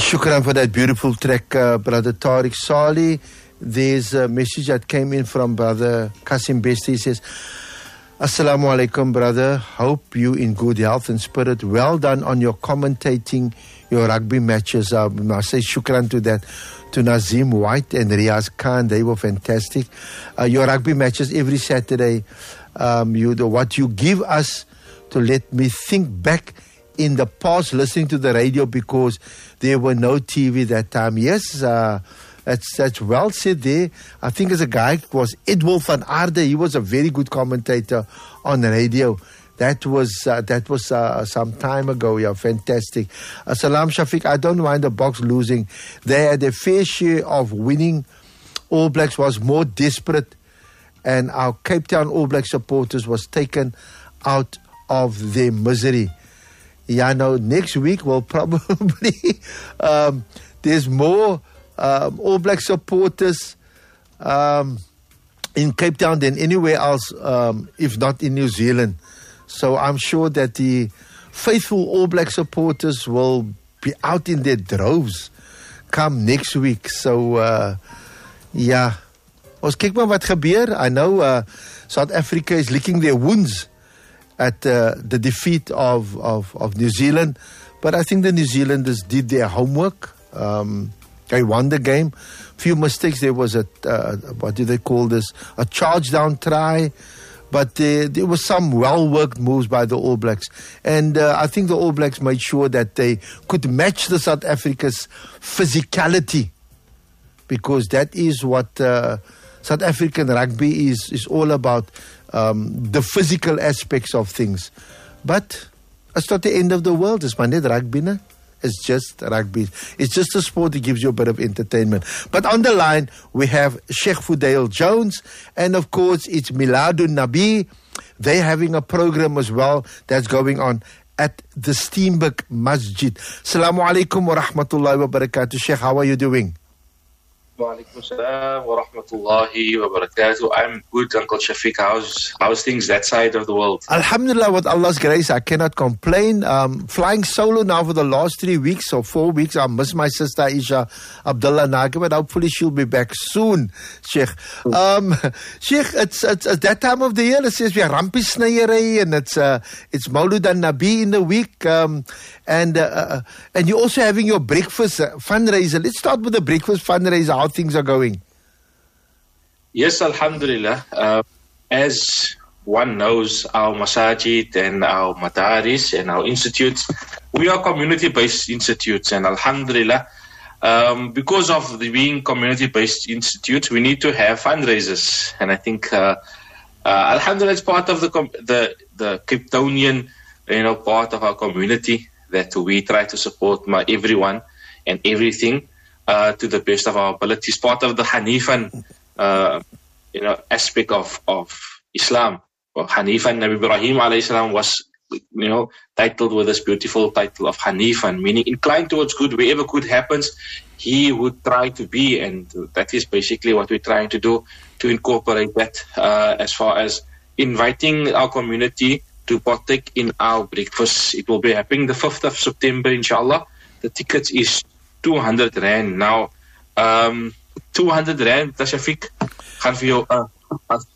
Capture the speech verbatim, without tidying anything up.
Shukran for that beautiful track, uh, Brother Tariq Salih. There's a message that came in from Brother Kasim Besti. He says, Assalamu alaikum, brother. Hope you in good health and spirit. Well done on your commentating your rugby matches. Uh, I say shukran to that, to Nazim White and Riaz Khan. They were fantastic. Uh, your rugby matches every Saturday, um, you the, what you give us to let me think back in the past, listening to the radio, because there were no T V that time. Yes, uh, that's, that's well said there. I think as a guy was Edwulf van Aarde. He was a very good commentator on the radio. That was uh, that was uh, some time ago. Yeah, fantastic. Uh, Salam Shafiq, I don't mind the Boks losing. They had a fair share of winning. All Blacks was more desperate, and our Cape Town All Black supporters was taken out of their misery. Yeah, no, next week we'll probably um, there's more um, All Black supporters um, in Cape Town than anywhere else, um, if not in New Zealand. So I'm sure that the faithful All Black supporters will be out in their droves come next week. So, uh, yeah. Ons kyk maar wat gebeur. I know uh, South Africa is licking their wounds at uh, the defeat of, of, of New Zealand. But I think the New Zealanders did their homework. Um, they won the game. Few mistakes. There was a, uh, what do they call this? A charge down try. But uh, there were some well-worked moves by the All Blacks. And uh, I think the All Blacks made sure that they could match the South Africa's physicality. Because that is what uh, South African rugby is, is all about. Um, the physical aspects of things. But it's not the end of the world. It's not rugby, ne? It's just rugby. It's just a sport that gives you a bit of entertainment. But on the line, we have Sheikh Fudail Jones. And of course, it's Miladun Nabi. They're having a program as well that's going on at the Steenbok Masjid. Assalamu alaikum wa rahmatullahi wa barakatuh. Sheikh, how are you doing? Wa alaikum salam wa rahmatullahi wa barakatuh. I'm good, Uncle Shafiq. How's, how's things that side of the world? Alhamdulillah, with Allah's grace, I cannot complain. Um, flying solo now for the last three weeks or four weeks. I miss my sister Isha Abdullah Naga, but hopefully she'll be back soon, Sheikh. Um, Sheikh, it's, it's, it's that time of the year. It says we are Rampi Snayerai, and it's uh, it's Maulud an-Nabi in the week. Um, and uh, uh, and you're also having your breakfast fundraiser. Let's start with the breakfast fundraiser. How things are going? Yes, alhamdulillah. Uh, as one knows, our masajid and our madaris and our institutes, we are community-based institutes, and alhamdulillah, um, because of the being community-based institutes, we need to have fundraisers. And I think, uh, uh, alhamdulillah, it's part of the the the Cape Townian, you know, part of our community that we try to support my everyone and everything. Uh, to the best of our abilities, part of the Hanifan, uh, you know, aspect of, of Islam. Well, Hanifan, Nabi Ibrahim alayhi salam was, you know, titled with this beautiful title of Hanifan, meaning inclined towards good. Wherever good happens, he would try to be, and that is basically what we're trying to do, to incorporate that uh, as far as inviting our community to partake in our breakfast. It will be happening the fifth of September, inshallah. The tickets is two hundred rand. Now, um, two hundred rand, Shafiq, gaan vir jou uh,